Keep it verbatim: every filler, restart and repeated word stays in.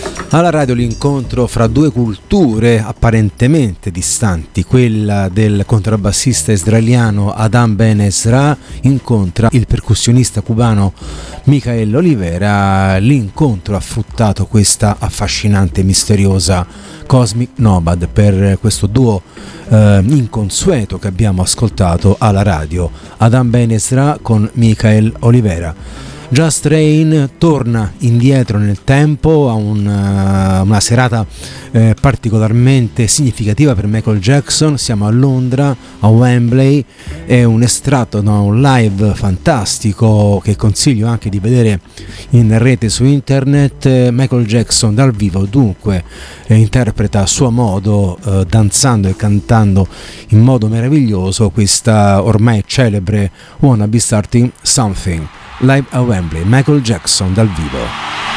Alla radio l'incontro fra due culture apparentemente distanti, quella del contrabbassista israeliano Adam Ben Ezra incontra il percussionista cubano Michael Olivera. L'incontro ha fruttato questa affascinante e misteriosa Cosmic Nomad per questo duo eh, inconsueto che abbiamo ascoltato alla radio, Adam Ben Ezra con Michael Olivera. Just Rain torna indietro nel tempo a un, uh, una serata eh, particolarmente significativa per Michael Jackson. Siamo a Londra, a Wembley, è un estratto da un live fantastico che consiglio anche di vedere in rete su internet. Michael Jackson dal vivo dunque eh, interpreta a suo modo, eh, danzando e cantando in modo meraviglioso questa ormai celebre Wanna Be Starting Something. Live a Wembley, Michael Jackson dal vivo.